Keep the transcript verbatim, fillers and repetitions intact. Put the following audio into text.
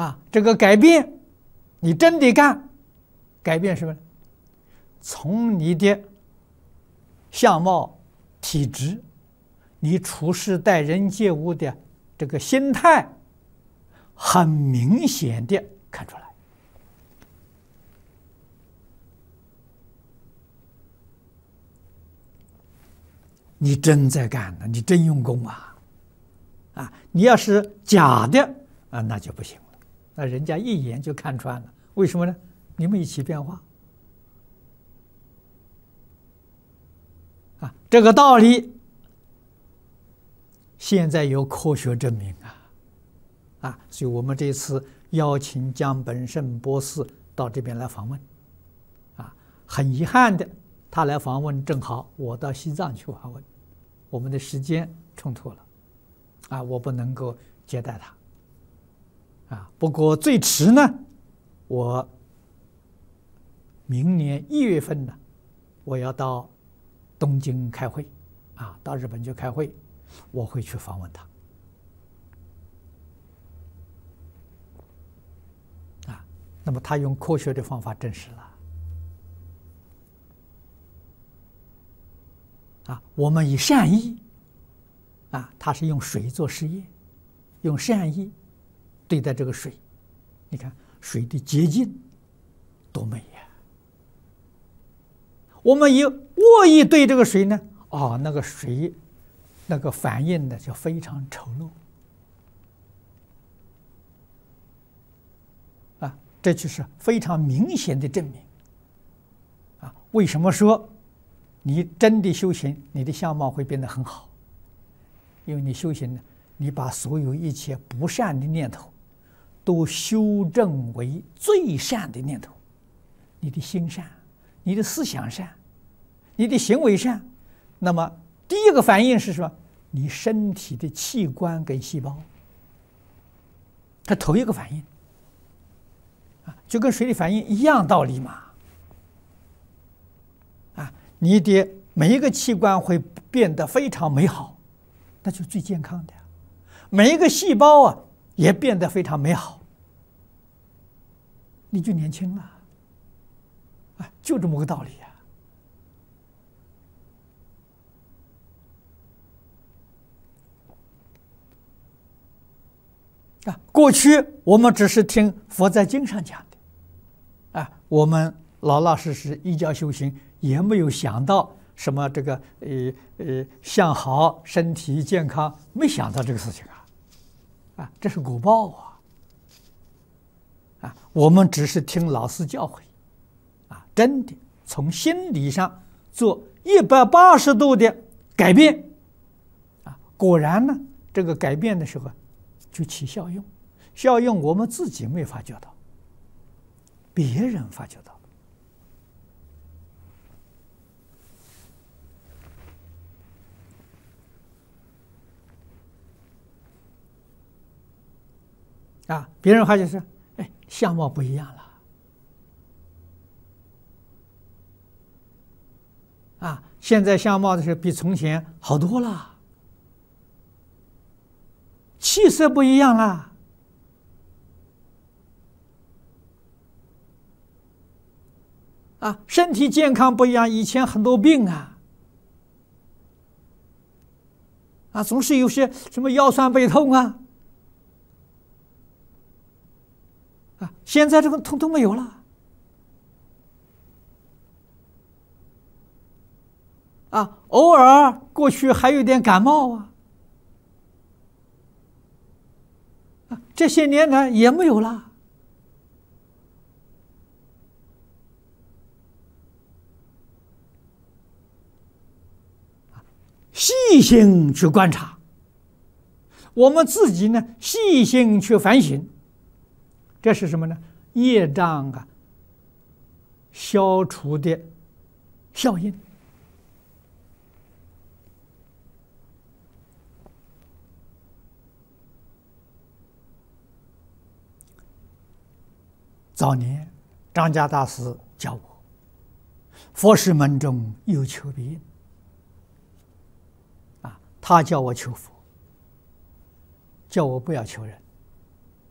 啊，这个改变，你真的干，改变什么？从你的相貌、体质，你处事待人接物的这个心态，很明显的看出来。你真在干呢，你真用功啊！啊，你要是假的啊，那就不行了。那人家一眼就看穿了，为什么呢？你们一起变化啊，这个道理现在有科学证明啊！啊，所以我们这次邀请江本胜博士到这边来访问，啊，很遗憾的，他来访问正好我到西藏去访问，我们的时间冲突了，啊，我不能够接待他，啊，不过最迟呢，我明年一月份呢，我要到东京开会，啊，到日本去开会，我会去访问他。那么他用科学的方法证实了，啊，我们以善意，啊，他是用水做实验，用善意对待这个水，你看水的洁净多美呀！我们以恶意对这个水呢，哦，那个水那个反应呢就非常丑陋。这就是非常明显的证明，啊，为什么说你真的修行，你的相貌会变得很好？因为你修行呢，你把所有一切不善的念头都修正为最善的念头，你的心善，你的思想善，你的行为善，那么第一个反应是什么？你身体的器官跟细胞，它头一个反应。就跟水的反应一样道理嘛，啊，你的每一个器官会变得非常美好，那就是最健康的；每一个细胞啊也变得非常美好，你就年轻了，啊，就这么个道理呀。啊，过去我们只是听佛在经上讲的，啊，我们老老实实依教修行，也没有想到什么这个呃呃相好、身体健康，没想到这个事情啊，啊，这是果报啊，啊，我们只是听老师教诲，啊，真的从心理上做一百八十度的改变，啊，果然呢，这个改变的时候就起效用，效用我们自己没发觉到，别人发觉到。啊，别人发觉是，哎，相貌不一样了，啊，现在相貌的是比从前好多了，气色不一样了，啊，身体健康不一样，以前很多病啊，啊，总是有些什么腰酸背痛啊。啊，现在这个通通没有了，啊，偶尔过去还有点感冒啊，啊，这些年呢也没有了，细心去观察，我们自己呢细心去反省。这是什么呢？业障啊，消除的效应。早年张家大师教我，佛事门中有求必应。啊，他叫我求佛，叫我不要求人。